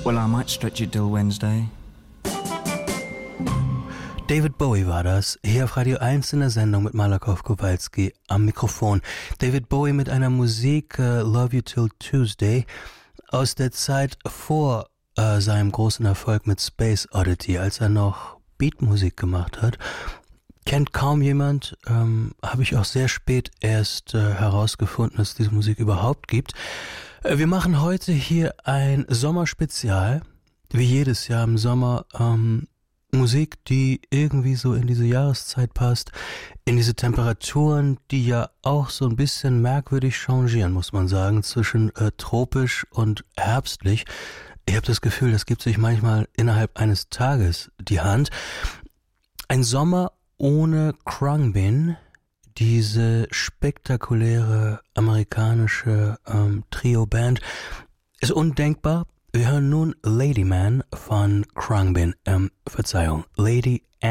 Well, I might stretch it till Wednesday. David Bowie war das, hier auf Radio 1 in der Sendung mit Malakoff Kowalski am Mikrofon. David Bowie mit einer Musik Love You Till Tuesday aus der Zeit vor seinem großen Erfolg mit Space Oddity, als er noch Beatmusik gemacht hat. Kennt kaum jemand, habe ich auch sehr spät erst herausgefunden, dass es diese Musik überhaupt gibt. Wir machen heute hier ein Sommerspezial, wie jedes Jahr im Sommer, Musik, die irgendwie so in diese Jahreszeit passt, in diese Temperaturen, die ja auch so ein bisschen merkwürdig changieren, muss man sagen, zwischen tropisch und herbstlich. Ich habe das Gefühl, das gibt sich manchmal innerhalb eines Tages die Hand. Ein Sommer ohne Khruangbin, diese spektakuläre amerikanische Trio-Band, ist undenkbar. Wir hören nun Lady Man von Khruangbin, Verzeihung, Lady